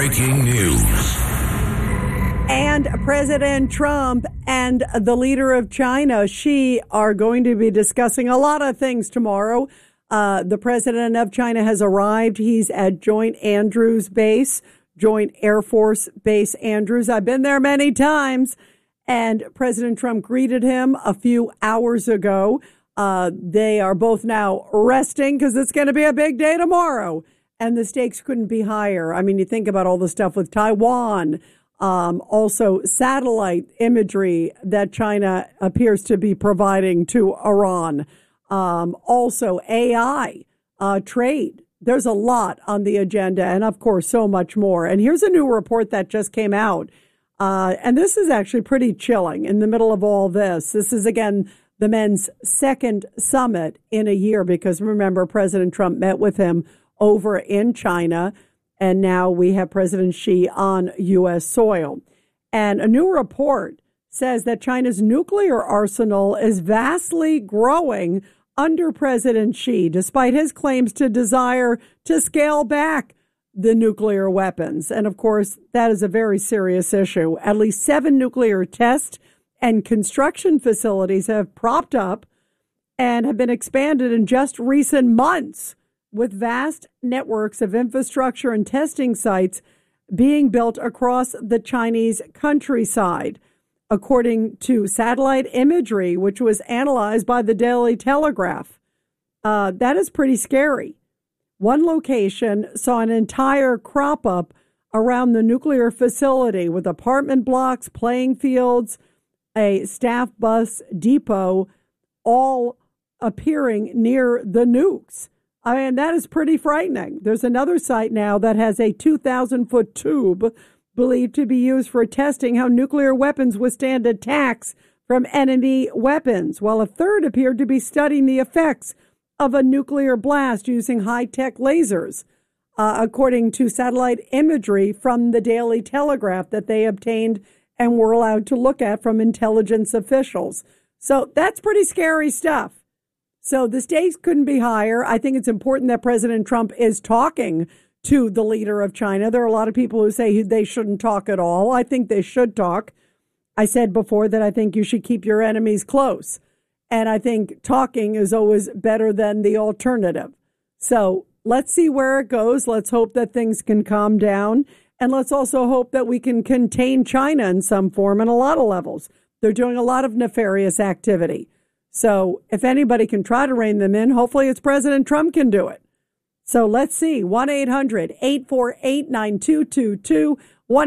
Breaking news. And President Trump and the leader of China, Xi, are going to be discussing a lot of things tomorrow. The president of China has arrived. He's at Joint Andrews Base, Joint Air Force Base Andrews. I've been there many times. And President Trump greeted him a few hours ago. They are both now resting because it's going to be a big day tomorrow. And the stakes couldn't be higher. I mean, you think about all the stuff with Taiwan. Also, satellite imagery that China appears to be providing to Iran. Also, AI, trade. There's a lot on the agenda, and of course, so much more. And here's a new report that just came out. And this is actually pretty chilling in the middle of all this. This is, again, the men's second summit in a year, because remember, President Trump met with him over in China. And now we have President Xi on U.S. soil. And a new report says that China's nuclear arsenal is vastly growing under President Xi, despite his claims to desire to scale back the nuclear weapons. And of course, that is a very serious issue. At least 7 nuclear test and construction facilities have propped up and have been expanded in just recent months, with vast networks of infrastructure and testing sites being built across the Chinese countryside, according to satellite imagery, which was analyzed by the Daily Telegraph. That is pretty scary. One location saw an entire crop up around the nuclear facility with apartment blocks, playing fields, a staff bus depot, all appearing near the nukes. I mean, that is pretty frightening. There's another site now that has a 2,000-foot tube believed to be used for testing how nuclear weapons withstand attacks from enemy weapons, while a third appeared to be studying the effects of a nuclear blast using high-tech lasers, according to satellite imagery from the Daily Telegraph that they obtained and were allowed to look at from intelligence officials. So that's pretty scary stuff. So the stakes couldn't be higher. I think it's important that President Trump is talking to the leader of China. There are a lot of people who say they shouldn't talk at all. I think they should talk. I said before that I think you should keep your enemies close. And I think talking is always better than the alternative. So let's see where it goes. Let's hope that things can calm down. And let's also hope that we can contain China in some form in a lot of levels. They're doing a lot of nefarious activity. So if anybody can try to rein them in, hopefully it's President Trump can do it. So let's see. 1-800-848-9222.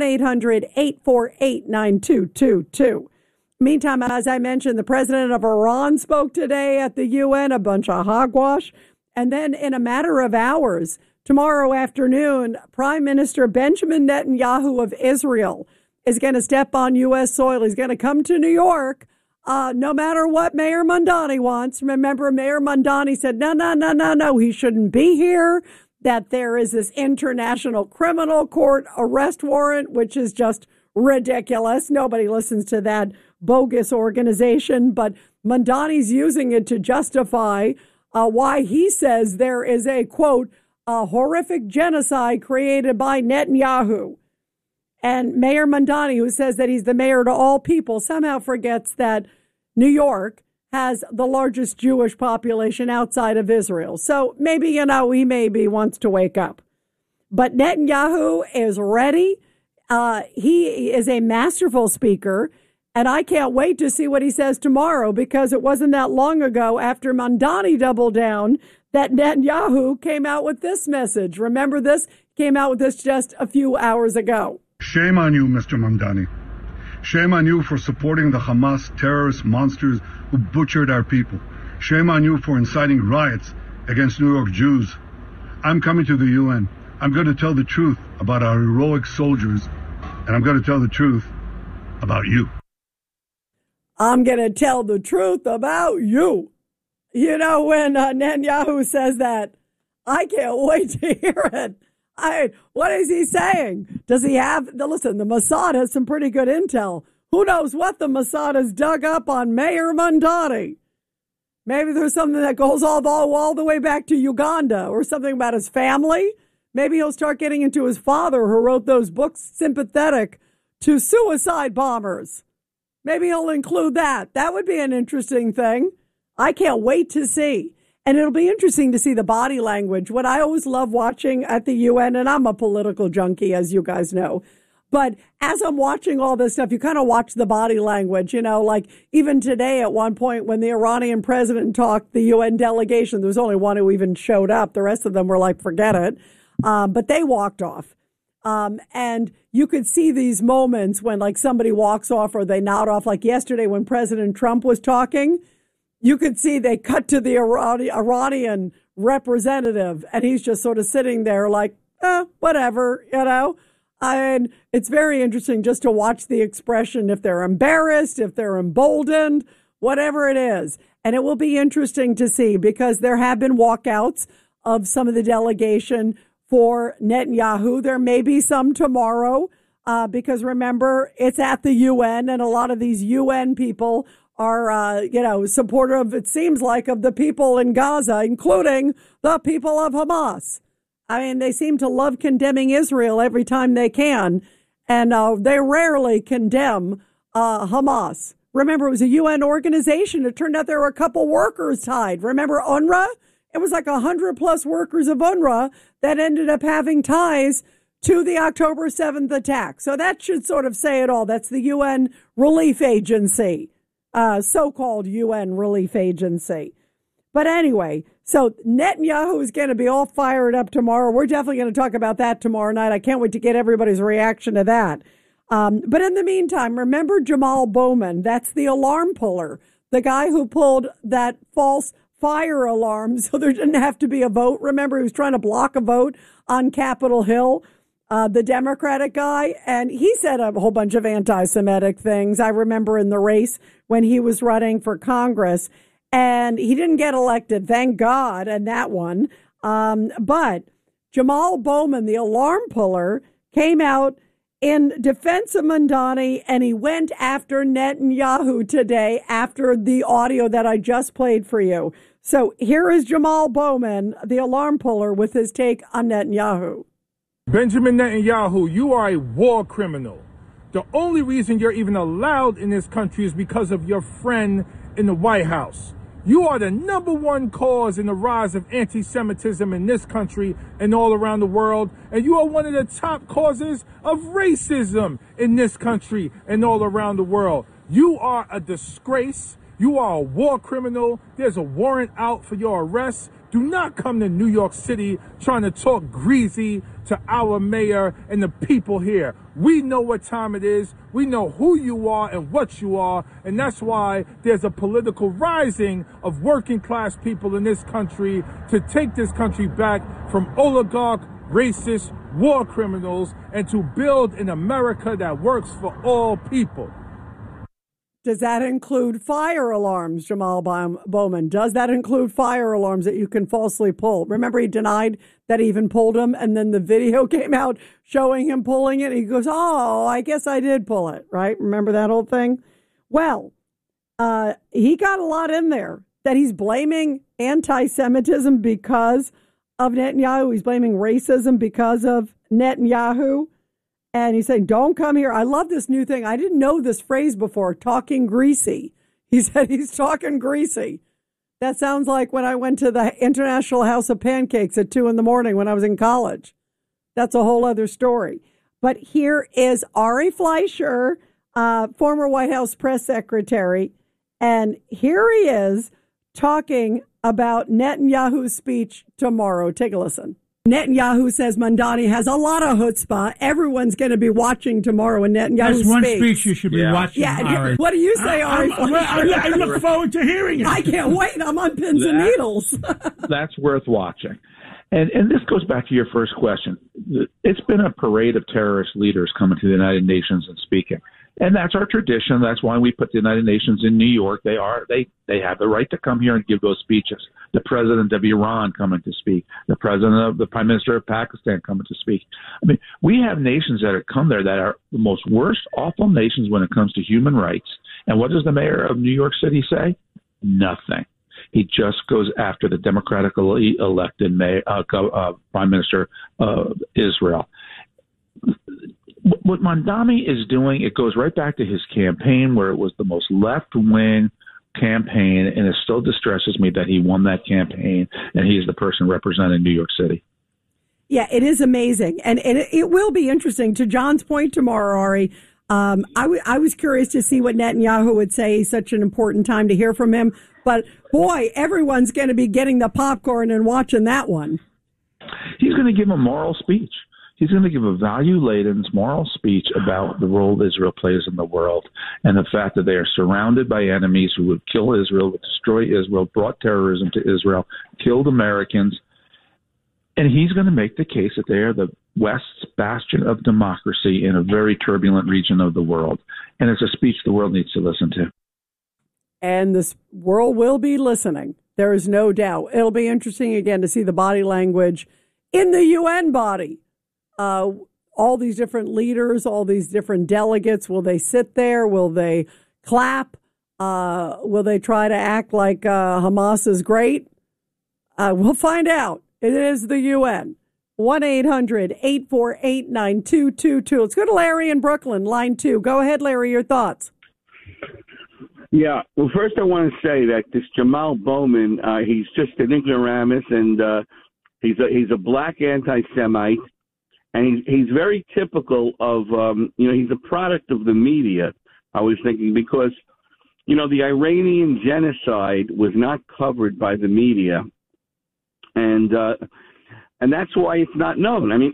1-800-848-9222. Meantime, as I mentioned, the president of Iran spoke today at the UN, a bunch of hogwash. And then in a matter of hours, tomorrow afternoon, Prime Minister Benjamin Netanyahu of Israel is going to step on U.S. soil. He's going to come to New York. No matter what Mayor Mamdani wants. Remember, Mayor Mamdani said, no, he shouldn't be here, that there is this international criminal court arrest warrant, which is just ridiculous. Nobody listens to that bogus organization, but Mamdani's using it to justify why he says there is a, quote, a horrific genocide created by Netanyahu. And Mayor Mamdani, who says that he's the mayor to all people, somehow forgets that New York has the largest Jewish population outside of Israel. So maybe, he wants to wake up. But Netanyahu is ready. He is a masterful speaker. And I can't wait to see what he says tomorrow, because it wasn't that long ago after Mamdani doubled down that Netanyahu came out with this message. Remember this? Came out with this just a few hours ago. Shame on you, Mr. Mamdani. Shame on you for supporting the Hamas terrorist monsters who butchered our people. Shame on you for inciting riots against New York Jews. I'm coming to the UN. I'm going to tell the truth about our heroic soldiers, and I'm going to tell the truth about you. I'm going to tell the truth about you. You know, when Netanyahu says that, I can't wait to hear it. What is he saying? Does he have, listen, the Mossad has some pretty good intel. Who knows what the Mossad has dug up on Mayor Mamdani? Maybe there's something that goes all the way back to Uganda, or something about his family. Maybe he'll start getting into his father who wrote those books sympathetic to suicide bombers. Maybe he'll include that. That would be an interesting thing. I can't wait to see. And it'll be interesting to see the body language. What I always love watching at the UN, and I'm a political junkie, as you guys know, but as I'm watching all this stuff, you kind of watch the body language, like even today at one point when the Iranian president talked, the UN delegation, there was only one who even showed up. The rest of them were like, forget it. But they walked off. And you could see these moments when like somebody walks off or they nod off. Like yesterday when President Trump was talking, you could see they cut to the Iranian representative and he's just sort of sitting there like, whatever, And it's very interesting just to watch the expression, if they're embarrassed, if they're emboldened, whatever it is. And it will be interesting to see because there have been walkouts of some of the delegation for Netanyahu. There may be some tomorrow because remember, it's at the UN and a lot of these UN people are, supportive, it seems like, of the people in Gaza, including the people of Hamas. I mean, they seem to love condemning Israel every time they can, and they rarely condemn Hamas. Remember, it was a UN organization. It turned out there were a couple workers tied. Remember UNRWA? It was like 100+ workers of UNRWA that ended up having ties to the October 7th attack. So that should sort of say it all. That's the UN Relief Agency, so-called UN Relief Agency. But anyway, so Netanyahu is going to be all fired up tomorrow. We're definitely going to talk about that tomorrow night. I can't wait to get everybody's reaction to that. But in the meantime, remember Jamal Bowman? That's the alarm puller, the guy who pulled that false fire alarm so there didn't have to be a vote. Remember, he was trying to block a vote on Capitol Hill, the Democratic guy, and he said a whole bunch of anti-Semitic things. I remember in the race when he was running for Congress. And he didn't get elected, thank God, and that one. But Jamal Bowman, the alarm puller, came out in defense of Mamdani, and he went after Netanyahu today after the audio that I just played for you. So here is Jamal Bowman, the alarm puller, with his take on Netanyahu. Benjamin Netanyahu, you are a war criminal. The only reason you're even allowed in this country is because of your friend in the White House. You are the number one cause in the rise of anti-Semitism in this country and all around the world. And you are one of the top causes of racism in this country and all around the world. You are a disgrace. You are a war criminal. There's a warrant out for your arrest. Do not come to New York City trying to talk greasy to our mayor and the people here. We know what time it is. We know who you are and what you are. And that's why there's a political rising of working class people in this country to take this country back from oligarch, racist, war criminals and to build an America that works for all people. Does that include fire alarms, Jamal Bowman? Does that include fire alarms that you can falsely pull? Remember, he denied that he even pulled them, and then the video came out showing him pulling it. He goes, oh, I guess I did pull it, right? Remember that whole thing? Well, he got a lot in there that he's blaming anti-Semitism because of Netanyahu. He's blaming racism because of Netanyahu. And he's saying, don't come here. I love this new thing. I didn't know this phrase before, talking greasy. He said he's talking greasy. That sounds like when I went to the International House of Pancakes at 2 a.m. when I was in college. That's a whole other story. But here is Ari Fleischer, former White House press secretary. And here he is talking about Netanyahu's speech tomorrow. Take a listen. Netanyahu says Mamdani has a lot of chutzpah. Everyone's going to be watching tomorrow when Netanyahu speaks. That's one speech you should be watching. Yeah. Ari. What do you say, Ari? I look forward to hearing it. I can't wait. I'm on pins and needles. That's worth watching. And this goes back to your first question. It's been a parade of terrorist leaders coming to the United Nations and speaking. And that's our tradition. That's why we put the United Nations in New York. They have the right to come here and give those speeches. The president of Iran coming to speak. The prime minister of Pakistan coming to speak. I mean, we have nations that have come there that are the most worst, awful nations when it comes to human rights. And what does the mayor of New York City say? Nothing. He just goes after the democratically elected Prime Minister of Israel. What Mamdani is doing, it goes right back to his campaign where it was the most left-wing campaign, and it still distresses me that he won that campaign and he's the person representing New York City. Yeah, it is amazing. And it will be interesting. To John's point tomorrow, Ari, I was curious to see what Netanyahu would say. Such an important time to hear from him. But, boy, everyone's going to be getting the popcorn and watching that one. He's going to give a moral speech. He's going to give a value-laden moral speech about the role Israel plays in the world and the fact that they are surrounded by enemies who would kill Israel, would destroy Israel, brought terrorism to Israel, killed Americans. And he's going to make the case that they are the West's bastion of democracy in a very turbulent region of the world. And it's a speech the world needs to listen to. And this world will be listening. There is no doubt. It'll be interesting, again, to see the body language in the UN body. All these different leaders, all these different delegates, will they sit there? Will they clap? Will they try to act like Hamas is great? We'll find out. It is the UN. 1-800-848-9222. Let's go to Larry in Brooklyn, line 2. Go ahead, Larry, your thoughts. Yeah, well, first I want to say that this Jamal Bowman, he's just an ignoramus, and he's a black anti-Semite. And he's very typical of, he's a product of the media, I was thinking, because, the Iranian genocide was not covered by the media. And that's why it's not known. Wait.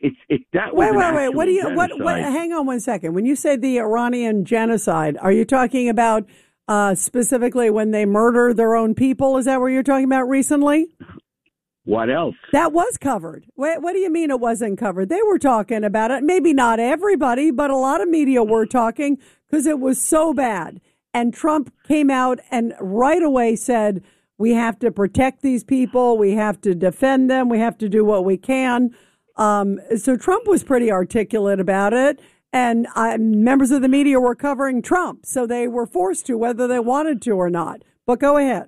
Hang on one second. When you say the Iranian genocide, are you talking about specifically when they murder their own people? Is that what you're talking about recently? What else? That was covered. What do you mean it wasn't covered? They were talking about it. Maybe not everybody, but a lot of media were talking because it was so bad. And Trump came out and right away said, we have to protect these people. We have to defend them. We have to do what we can. So Trump was pretty articulate about it. And members of the media were covering Trump. So they were forced to, whether they wanted to or not. But go ahead.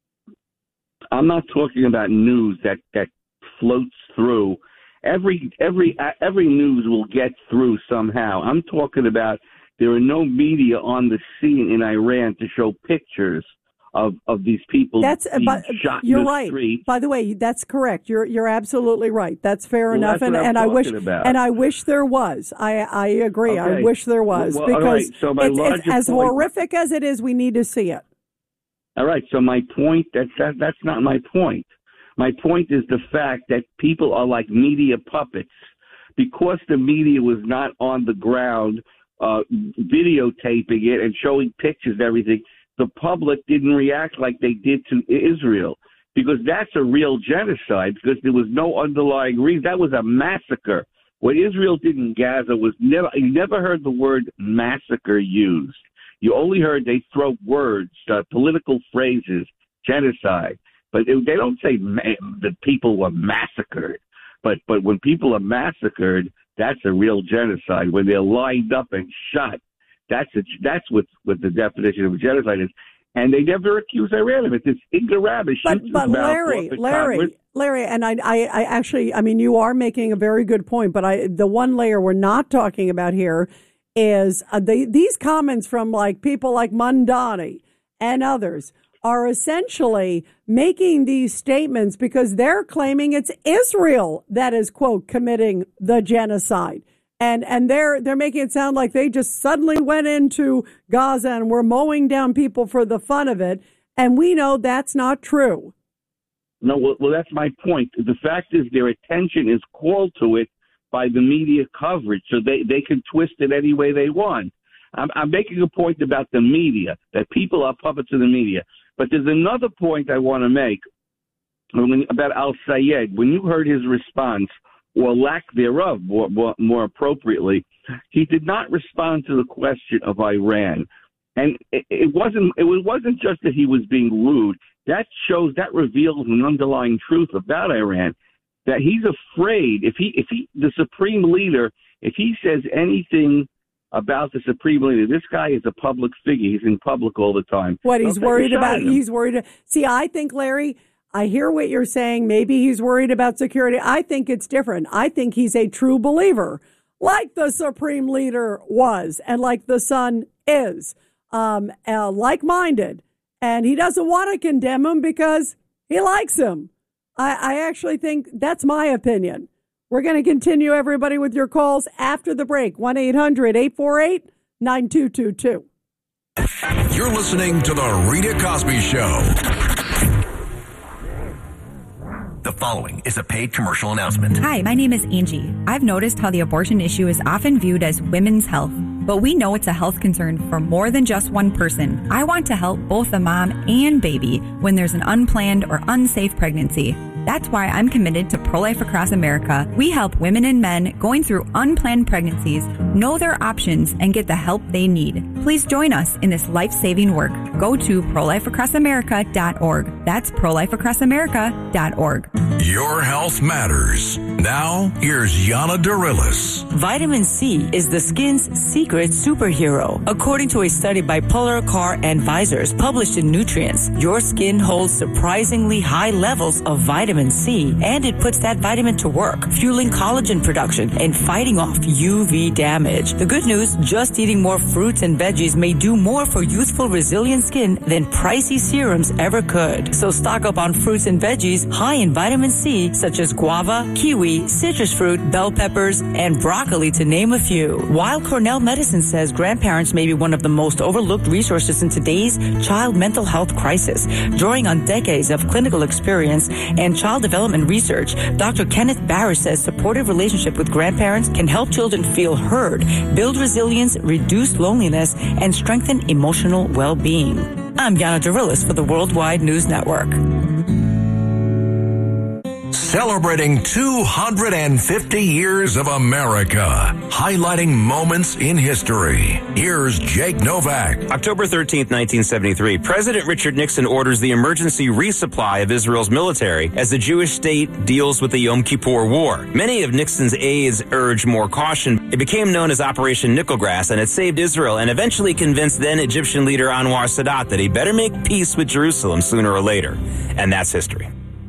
I'm not talking about news that floats through. Every news will get through somehow. I'm talking about there are no media on the scene in Iran to show pictures of these people being shot in the street. By the way, that's correct. You're absolutely right. That's fair enough. And I wish there was. I agree. Okay. I wish there was because it's as horrific as it is. We need to see it. All right. So my point, that's not my point. My point is the fact that people are like media puppets because the media was not on the ground videotaping it and showing pictures and everything. The public didn't react like they did to Israel because that's a real genocide because there was no underlying reason. That was a massacre. What Israel did in Gaza was you never heard the word massacre used. You only heard they throw words, political phrases, genocide. But they don't say that people were massacred. But when people are massacred, that's a real genocide. When they're lined up and shot, that's what the definition of a genocide is. And they never accuse Iran of it. It's ignoramus. But Larry, and I actually, you are making a very good point. But the one layer we're not talking about here is these comments from people like Mamdani and others are essentially making these statements because they're claiming it's Israel that is, quote, committing the genocide. And they're making it sound like they just suddenly went into Gaza and were mowing down people for the fun of it. And we know that's not true. No, well, that's my point. The fact is their attention is called to it by the media coverage, so they can twist it any way they want. I'm making a point about the media, that people are puppets of the media. But there's another point I want to make about al-Sayed. When you heard his response, or lack thereof, more appropriately, he did not respond to the question of Iran. And it wasn't just that he was being rude. That reveals an underlying truth about Iran, that he's afraid if he the supreme leader, if he says anything about the Supreme Leader. This guy is a public figure. He's in public all the time. What he's worried about? He's worried. See, I think, Larry, I hear what you're saying. Maybe he's worried about security. I think it's different. I think he's a true believer, like the Supreme Leader was and like the son is, like-minded. And he doesn't want to condemn him because he likes him. I actually think that's my opinion. We're going to continue, everybody, with your calls after the break. 1-800-848-9222. You're listening to The Rita Cosby Show. The following is a paid commercial announcement. Hi, my name is Angie. I've noticed how the abortion issue is often viewed as women's health, but we know it's a health concern for more than just one person. I want to help both the mom and baby when there's an unplanned or unsafe pregnancy. That's why I'm committed to Pro-Life Across America. We help women and men going through unplanned pregnancies know their options and get the help they need. Please join us in this life-saving work. Go to prolifeacrossamerica.org. That's prolifeacrossamerica.org. Your health matters. Now, here's Yana Darilis. Vitamin C is the skin's secret superhero. According to a study by Polar Car and Visors published in Nutrients, your skin holds surprisingly high levels of vitamin C, and it puts that vitamin to work, fueling collagen production and fighting off UV damage. The good news, just eating more fruits and veggies may do more for youthful, resilient skin than pricey serums ever could. So stock up on fruits and veggies high in vitamin C, such as guava, kiwi, citrus fruit, bell peppers, and broccoli, to name a few. While Cornell Medicine says grandparents may be one of the most overlooked resources in today's child mental health crisis, drawing on decades of clinical experience and child development research, Dr. Kenneth Barish says supportive relationship with grandparents can help children feel heard, build resilience, reduce loneliness, and strengthen emotional well-being. I'm Yana Darilis for the Worldwide News Network. Celebrating 250 years of America, highlighting moments in history. Here's Jake Novak. October 13th, 1973, President Richard Nixon orders the emergency resupply of Israel's military as the Jewish state deals with the Yom Kippur War. Many of Nixon's aides urged more caution. It became known as Operation Nickelgrass, and it saved Israel and eventually convinced then Egyptian leader Anwar Sadat that he better make peace with Jerusalem sooner or later. And that's history.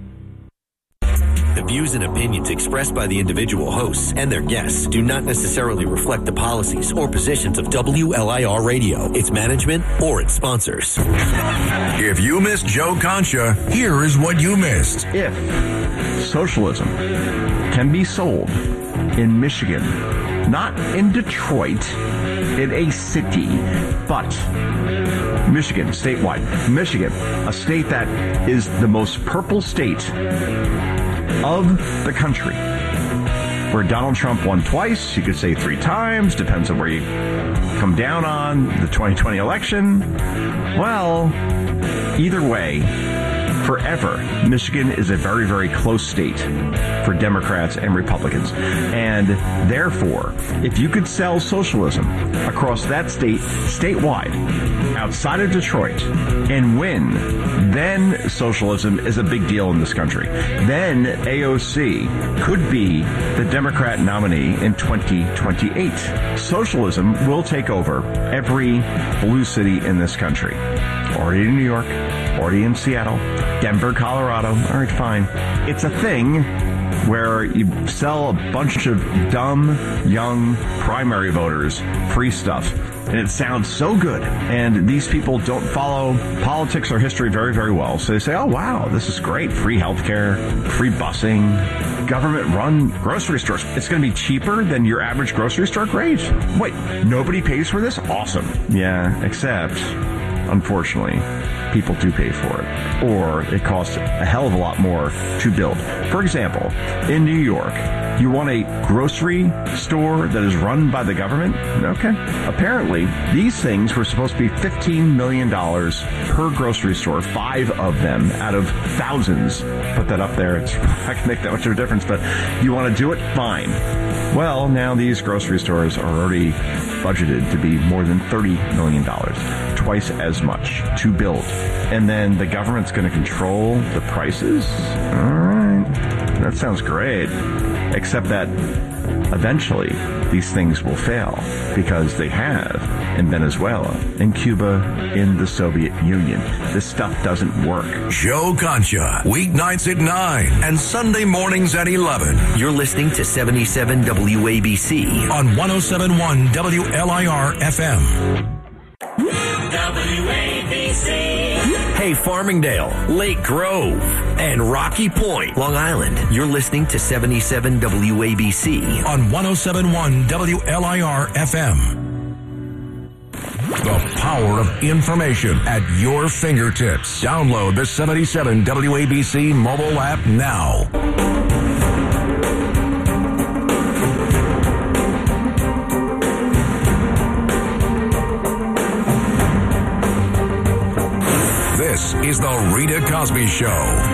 The views and opinions expressed by the individual hosts and their guests do not necessarily reflect the policies or positions of WLIR Radio, its management, or its sponsors. If you missed Joe Concha, here is what you missed. If socialism can be sold in Michigan, not in Detroit, in a city, but Michigan, statewide. Michigan, a state that is the most purple state of the country, where Donald Trump won twice, you could say 3 times, depends on where you come down on the 2020 election. Well, either way, forever, Michigan is a very, very close state for Democrats and Republicans. And therefore, if you could sell socialism across that state, statewide, outside of Detroit, and win, then socialism is a big deal in this country. Then AOC could be the Democrat nominee in 2028. Socialism will take over every blue city in this country. Already in New York, already in Seattle, Denver, Colorado. All right, fine. It's a thing where you sell a bunch of dumb, young primary voters free stuff. And it sounds so good. And these people don't follow politics or history very, very well. So they say, oh, wow, this is great. Free healthcare, free busing, government-run grocery stores. It's going to be cheaper than your average grocery store? Great. Wait, nobody pays for this? Awesome. Yeah, except, unfortunately, people do pay for it. Or it costs a hell of a lot more to build. For example, in New York, you want a grocery store that is run by the government? Okay. Apparently, these things were supposed to be $15 million per grocery store, 5 of them out of thousands. Put that up there. It's not going to make that much of a difference, but you want to do it? Fine. Well, now these grocery stores are already budgeted to be more than $30 million, twice as much to build. And then the government's going to control the prices? All right. That sounds great. Except that Eventually, these things will fail because they have in Venezuela, in Cuba, in the Soviet Union. This stuff doesn't work. Joe Concha, weeknights at 9 and Sunday mornings at 11. You're listening to 77 WABC on 107.1 WLIR FM. WABC. Hey, Farmingdale, Lake Grove, and Rocky Point, Long Island. You're listening to 77 WABC on 107.1 WLIR FM. The power of information at your fingertips. Download the 77 WABC mobile app now. This is the Rita Cosby Show.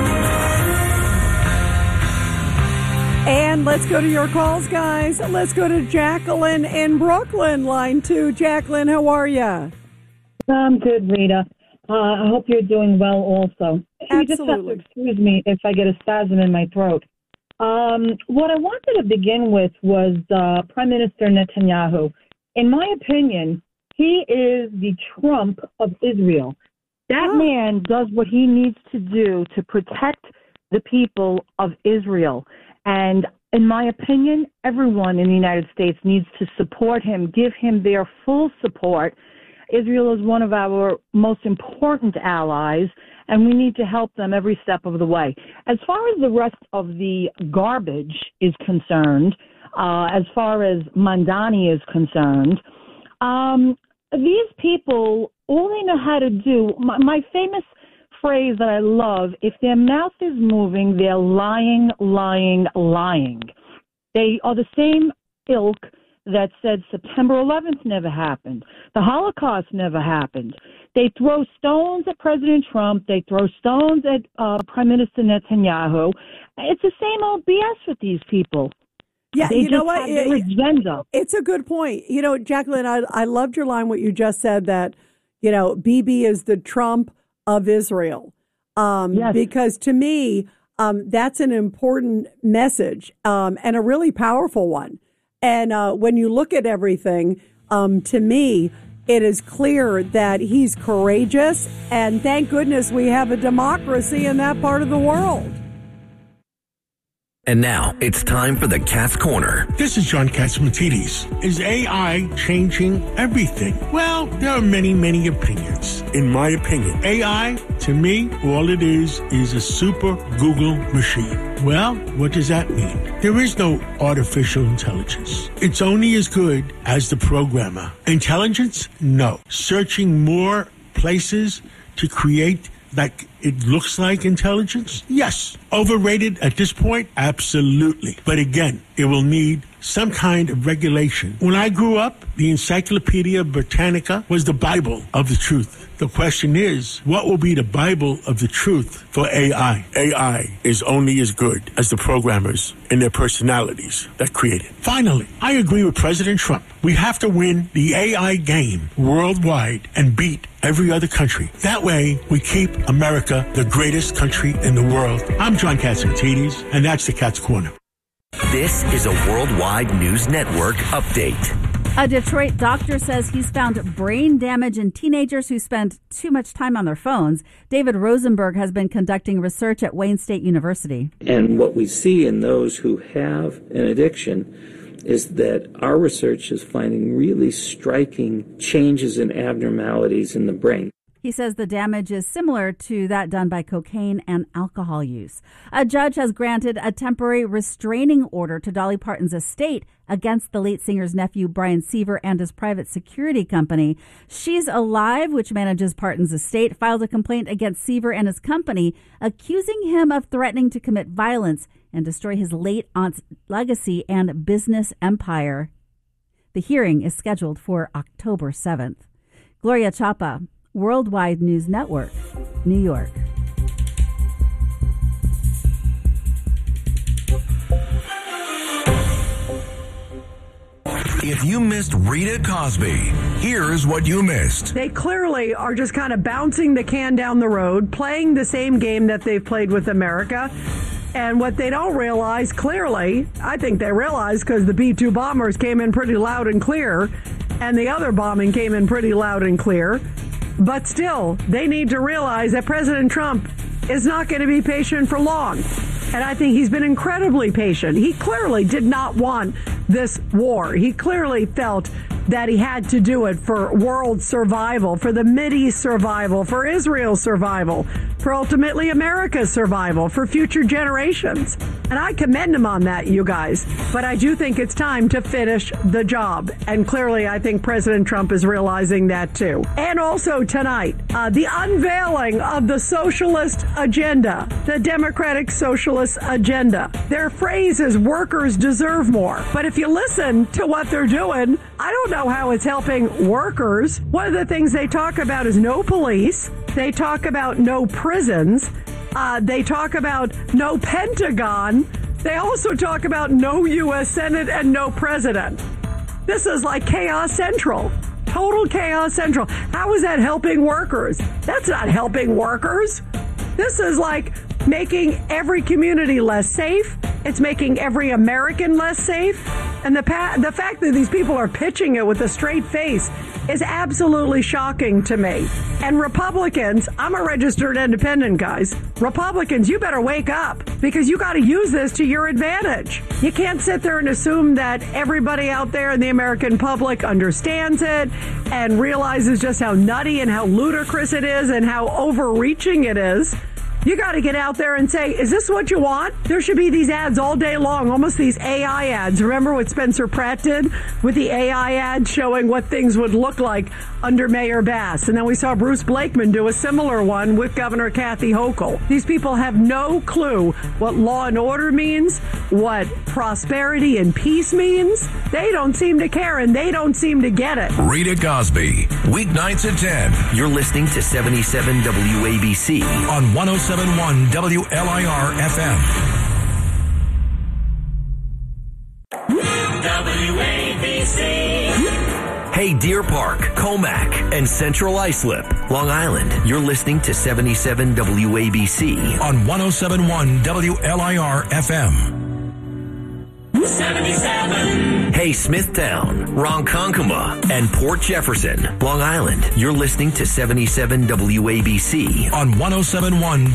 And let's go to your calls, guys. Let's go to Jacqueline in Brooklyn, line 2. Jacqueline, how are you? I'm good, Rita. I hope you're doing well also. Absolutely. You just have to excuse me if I get a spasm in my throat. What I wanted to begin with was Prime Minister Netanyahu. In my opinion, he is the Trump of Israel. That man does what he needs to do to protect the people of Israel. And in my opinion, everyone in the United States needs to support him, give him their full support. Israel is one of our most important allies, and we need to help them every step of the way. As far as the rest of the garbage is concerned, as far as Mamdani is concerned, these people, all they know how to do, my famous phrase that I love, if their mouth is moving, they're lying, lying, lying. They are the same ilk that said September 11th never happened. The Holocaust never happened. They throw stones at President Trump. They throw stones at Prime Minister Netanyahu. It's the same old BS with these people. Yeah, they you know what? It's a good point. You know, Jacqueline, I loved your line, what you just said, that, you know, Bibi is the Trump of Israel. Yes. Because to me, that's an important message and a really powerful one. And when you look at everything, to me, it is clear that he's courageous. And thank goodness we have a democracy in that part of the world. And now it's time for the Cat's Corner. This is John Catsimatidis. Is AI changing everything? Well, there are many, many opinions. In my opinion, AI, to me, all it is a super Google machine. Well, what does that mean? There is no artificial intelligence. It's only as good as the programmer. Intelligence? No. Searching more places to create like it looks like intelligence? Yes. Overrated at this point? Absolutely. But again, it will need some kind of regulation. When I grew up, the Encyclopedia Britannica was the Bible of the truth. The question is, what will be the Bible of the truth for AI? AI is only as good as the programmers and their personalities that create it. Finally, I agree with President Trump. We have to win the AI game worldwide and beat every other country. That way, we keep America the greatest country in the world. I'm John Catsimatidis, and that's the Cat's Corner. This is a Worldwide News Network update. A Detroit doctor says he's found brain damage in teenagers who spend too much time on their phones. David Rosenberg has been conducting research at Wayne State University. And what we see in those who have an addiction is that our research is finding really striking changes and abnormalities in the brain. He says the damage is similar to that done by cocaine and alcohol use. A judge has granted a temporary restraining order to Dolly Parton's estate against the late singer's nephew, Brian Seaver, and his private security company. She's Alive, which manages Parton's estate, filed a complaint against Seaver and his company, accusing him of threatening to commit violence and destroy his late aunt's legacy and business empire. The hearing is scheduled for October 7th. Gloria Chapa, Worldwide News Network, New York. If you missed Rita Cosby, here's what you missed. They clearly are just kind of bouncing the can down the road, playing the same game that they've played with America. And what they don't realize clearly, I think they realize because the B-2 bombers came in pretty loud and clear, and the other bombing came in pretty loud and clear. But still, they need to realize that President Trump is not going to be patient for long. And I think he's been incredibly patient. He clearly did not want this war. He clearly felt that he had to do it for world survival, for the Mideast survival, for Israel's survival, for ultimately America's survival, for future generations. And I commend him on that, you guys. But I do think it's time to finish the job. And clearly, I think President Trump is realizing that too. And also tonight, the unveiling of the socialist agenda, the Democratic Socialist agenda. Their phrase is workers deserve more. But if you listen to what they're doing, I don't know how it's helping workers. One of the things they talk about is no police. They talk about no prisons. They talk about no Pentagon. They also talk about no U.S. Senate and no president. This is like chaos central. Total chaos central. How is that helping workers? That's not helping workers. This is like making every community less safe. It's making every American less safe. And the fact that these people are pitching it with a straight face is absolutely shocking to me. And Republicans, I'm a registered independent, guys. Republicans, you better wake up because you got to use this to your advantage. You can't sit there and assume that everybody out there in the American public understands it and realizes just how nutty and how ludicrous it is and how overreaching it is. You got to get out there and say, is this what you want? There should be these ads all day long, almost these AI ads. Remember what Spencer Pratt did with the AI ads showing what things would look like under Mayor Bass? And then we saw Bruce Blakeman do a similar one with Governor Kathy Hochul. These people have no clue what law and order means, what prosperity and peace means. They don't seem to care, and they don't seem to get it. Rita Cosby, weeknights at 10. You're listening to 77 WABC on 107.1 WLIR FM. WABC. Hey, Deer Park, Comac, and Central Islip, Long Island. You're listening to 77 WABC on 107.1 WLIR FM. 77. Hey, Smithtown, Ronkonkoma, and Port Jefferson, Long Island. You're listening to 77 WABC on 107.1